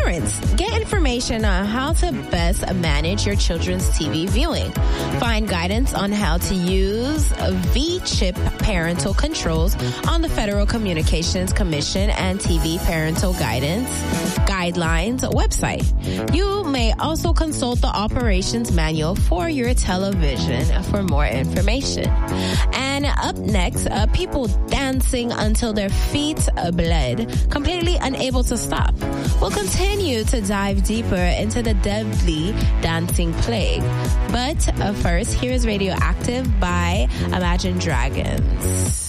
Parents, get information on how to best manage your children's TV viewing. Find guidance on how to use V-Chip parental controls on the Federal Communications Commission and TV Parental Guidelines website. You may also consult the operations manual for your television for more information. And up next, people dancing until their feet bled, completely unable to stop. We'll continue to dive deeper into the deadly dancing plague. But first, here is Radioactive by Imagine Dragons.